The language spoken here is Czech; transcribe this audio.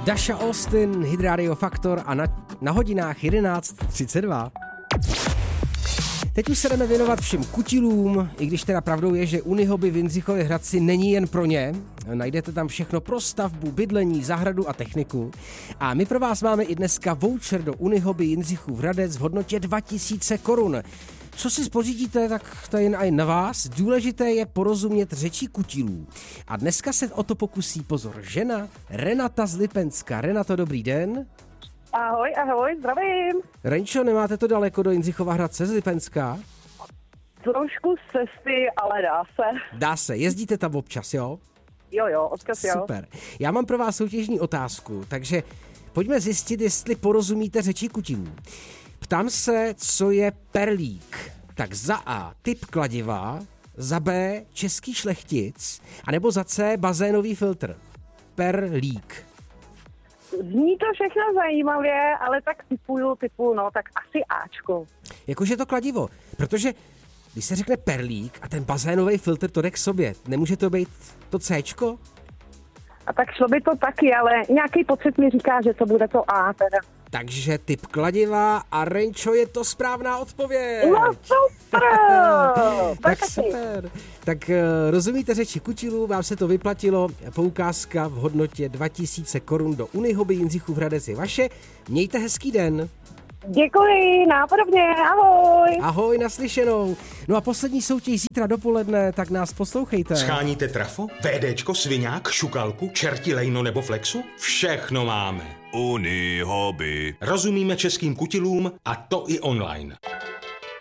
Dasha Austin, Hit Radio Faktor a na hodinách 11:32. Teď už se jdeme věnovat všem kutilům, i když teda pravdou je, že Unihoby v Jindřichově Hradci není jen pro ně. Najdete tam všechno pro stavbu, bydlení, zahradu a techniku. A my pro vás máme i dneska voucher do Unihoby Jindřichův Hradec v hodnotě 2000 korun. Co si spořídíte, tak to je jen aj na vás. Důležité je porozumět řeči kutilů. A dneska se o to pokusí, pozor, žena Renata z Lipenska. Renato, dobrý den. Ahoj, zdravím. Renčo, nemáte to daleko do Jindřichova Hradce z Lipenska? Trošku z cesty, ale dá se. Dá se, jezdíte tam občas, jo? Jo, občas jo. Super. Já mám pro vás soutěžní otázku, takže pojďme zjistit, jestli porozumíte řeči kutilů. Ptám se, co je perlík. Tak za A typ kladiva, za B český šlechtic, anebo za C bazénový filtr. Perlík. Zní to všechno zajímavě, ale tak typuju, tak asi Ačko. Jakože to kladivo, protože když se řekne perlík a ten bazénový filtr, to jde k sobě, nemůže to být to Cčko? A tak šlo by to taky, ale nějaký pocit mi říká, že to bude to A teda. Takže typ kladiva a Renčo, je to správná odpověď. No super! Tak super. Tak rozumíte řeči kutilů, vám se to vyplatilo. Poukázka v hodnotě 2000 korun do Unihoby Jindřichův Hradec je vaše. Mějte hezký den. Děkuji, nápodobně, ahoj. Ahoj, naslyšenou. No a poslední soutěž zítra dopoledne, tak nás poslouchejte. Scháníte trafo, VDčko, sviňák, šukalku, čerti lejno nebo flexu? Všechno máme. Unihoby. Rozumíme českým kutilům a to i online.